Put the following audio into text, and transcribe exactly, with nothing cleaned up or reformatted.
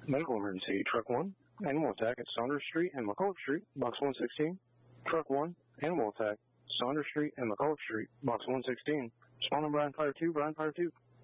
Medical emergency, truck one, animal attack at Saunders Street and McCulloch Street, box one sixteen. Truck one, animal attack, Saunders Street and McCulloch Street, box one sixteen. Responding Brian Fire two, Brian Fire two.